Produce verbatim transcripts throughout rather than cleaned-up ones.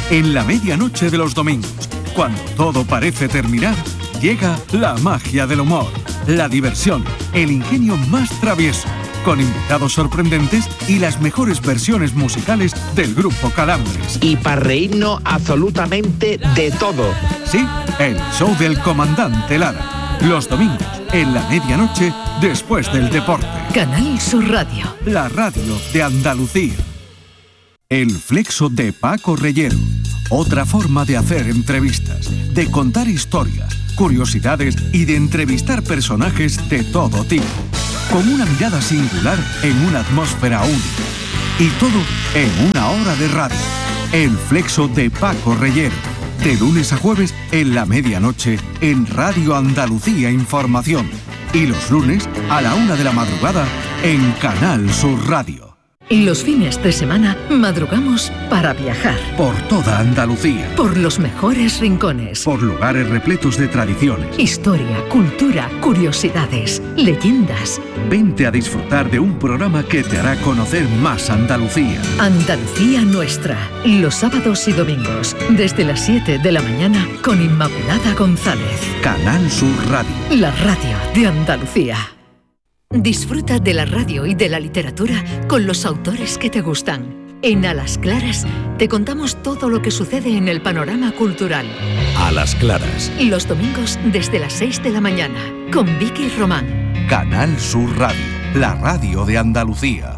En la medianoche de los domingos, cuando todo parece terminar, llega la magia del humor, la diversión, el ingenio más travieso, con invitados sorprendentes y las mejores versiones musicales del grupo Calambres. Y para reírnos absolutamente de todo. Sí, el show del comandante Lara. Los domingos, en la medianoche, después del deporte. Canal Sur Radio. La radio de Andalucía. El flexo de Paco Reyero. Otra forma de hacer entrevistas, de contar historias, curiosidades y de entrevistar personajes de todo tipo. Con una mirada singular en una atmósfera única. Y todo en una hora de radio. El flexo de Paco Reyero. De lunes a jueves en la medianoche en Radio Andalucía Información. Y los lunes a la una de la madrugada en Canal Sur Radio. Los fines de semana madrugamos para viajar. Por toda Andalucía. Por los mejores rincones. Por lugares repletos de tradiciones. Historia, cultura, curiosidades, leyendas. Vente a disfrutar de un programa que te hará conocer más Andalucía. Andalucía Nuestra. Los sábados y domingos, desde las siete de la mañana, con Inmaculada González. Canal Sur Radio. La radio de Andalucía. Disfruta de la radio y de la literatura con los autores que te gustan. En A las Claras te contamos todo lo que sucede en el panorama cultural. A las Claras. Los domingos desde las seis de la mañana, con Vicky Román. Canal Sur Radio, la radio de Andalucía.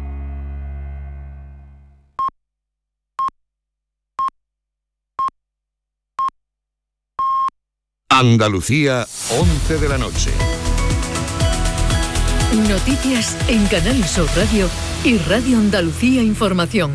Andalucía, once de la noche. Noticias en Canal Sur Radio y Radio Andalucía Información.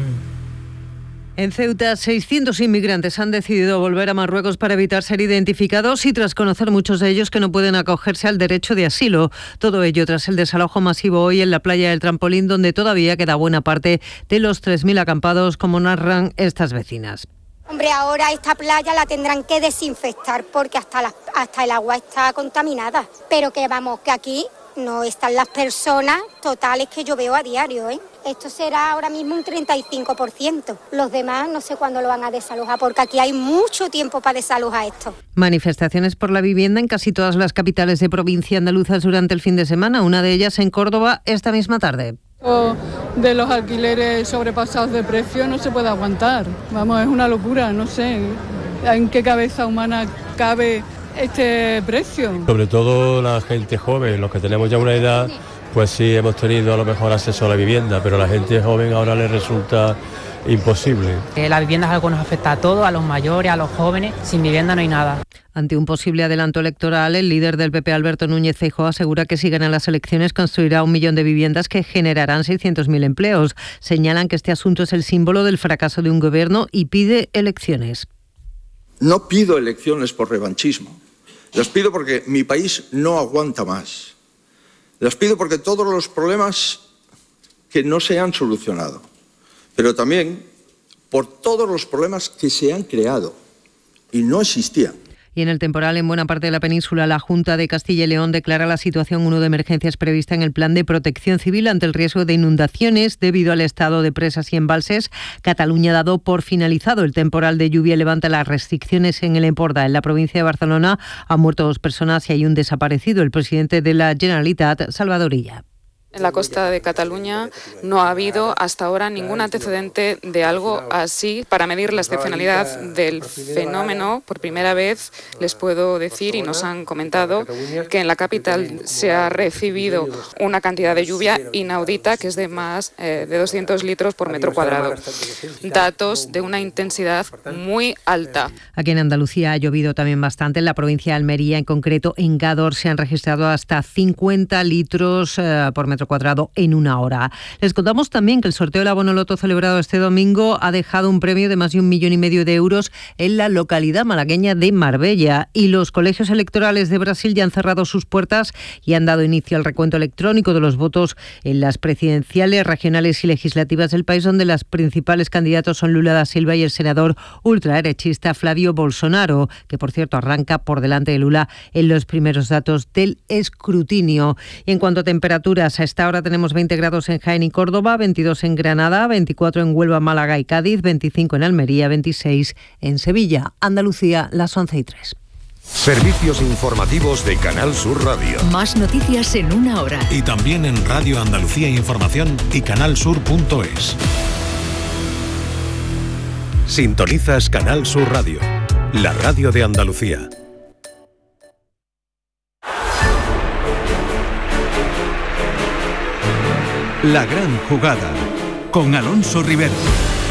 En Ceuta, seiscientos inmigrantes han decidido volver a Marruecos para evitar ser identificados y tras conocer muchos de ellos que no pueden acogerse al derecho de asilo. Todo ello tras el desalojo masivo hoy en la playa del Trampolín, donde todavía queda buena parte de los tres mil acampados, como narran estas vecinas. Hombre, ahora esta playa la tendrán que desinfectar porque hasta, la, hasta el agua está contaminada. Pero que vamos, que aquí no están las personas totales que yo veo a diario, ¿eh? Esto será ahora mismo un treinta y cinco por ciento. Los demás no sé cuándo lo van a desalojar, porque aquí hay mucho tiempo para desalojar esto. Manifestaciones por la vivienda en casi todas las capitales de provincia andaluzas durante el fin de semana, una de ellas en Córdoba esta misma tarde. De los alquileres sobrepasados de precio no se puede aguantar. Vamos, es una locura, no sé en qué cabeza humana cabe este precio. Sobre todo la gente joven, los que tenemos ya una edad, pues sí hemos tenido a lo mejor acceso a la vivienda, pero a la gente joven ahora les resulta imposible. Eh, la vivienda es algo que nos afecta a todos, a los mayores, a los jóvenes. Sin vivienda no hay nada. Ante un posible adelanto electoral, el líder del P P, Alberto Núñez Feijóo, asegura que si ganan las elecciones construirá un millón de viviendas que generarán seiscientos mil empleos. Señalan que este asunto es el símbolo del fracaso de un gobierno y pide elecciones. No pido elecciones por revanchismo. Las pido porque mi país no aguanta más. Las pido porque todos los problemas que no se han solucionado, pero también por todos los problemas que se han creado y no existían. Y en el temporal en buena parte de la península, la Junta de Castilla y León declara la situación uno de emergencias prevista en el Plan de Protección Civil ante el riesgo de inundaciones debido al estado de presas y embalses. Cataluña ha dado por finalizado el temporal de lluvia y levanta las restricciones en el Empordà. En la provincia de Barcelona han muerto dos personas y hay un desaparecido. El presidente de la Generalitat, Salvador Illa. En la costa de Cataluña no ha habido hasta ahora ningún antecedente de algo así. Para medir la excepcionalidad del fenómeno, por primera vez les puedo decir, y nos han comentado, que en la capital se ha recibido una cantidad de lluvia inaudita, que es de más eh, de doscientos litros por metro cuadrado. Datos de una intensidad muy alta. Aquí en Andalucía ha llovido también bastante. En la provincia de Almería, en concreto en Gádor, se han registrado hasta cincuenta litros eh, por metro cuadrado en una hora. Les contamos también que el sorteo del abono loto celebrado este domingo ha dejado un premio de más de un millón y medio de euros en la localidad malagueña de Marbella, y los colegios electorales de Brasil ya han cerrado sus puertas y han dado inicio al recuento electrónico de los votos en las presidenciales, regionales y legislativas del país, donde los principales candidatos son Lula da Silva y el senador ultraderechista Flavio Bolsonaro, que por cierto arranca por delante de Lula en los primeros datos del escrutinio. Y en cuanto a temperaturas, a esta esta hora tenemos veinte grados en Jaén y Córdoba, veintidós en Granada, veinticuatro en Huelva, Málaga y Cádiz, veinticinco en Almería, veintiséis en Sevilla. Andalucía, las once y tres. Servicios informativos de Canal Sur Radio. Más noticias en una hora. Y también en Radio Andalucía Información y canalsur punto es. Sintonizas Canal Sur Radio, la radio de Andalucía. La gran jugada con Alonso Rivero.